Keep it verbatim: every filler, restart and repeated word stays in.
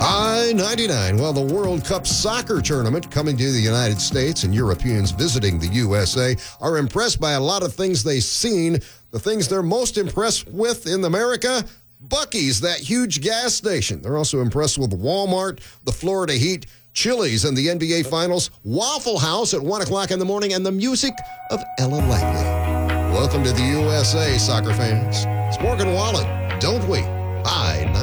I ninety-nine. Well, the World Cup soccer tournament coming to the United States, and Europeans visiting the U S A are impressed by a lot of things they've seen. The things they're most impressed with in America, Buc-ee's, that huge gas station. They're also impressed with Walmart, the Florida Heat, Chili's in the N B A Finals, Waffle House at one o'clock in the morning, and the music of Ella Langley. Welcome to the U S A, soccer fans. It's Morgan Wallen. Don't we? I ninety-nine.